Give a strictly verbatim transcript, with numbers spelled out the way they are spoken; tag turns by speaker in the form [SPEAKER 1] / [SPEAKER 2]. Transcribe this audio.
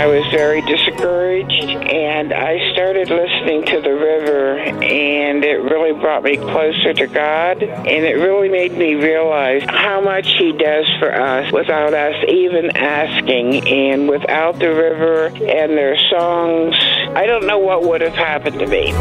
[SPEAKER 1] was very discouraged, and I started listening to the river, and it really brought me closer to God, and it really made me realize how much He does for us without us even asking. And without the river and their songs, I don't know what would have happened to me.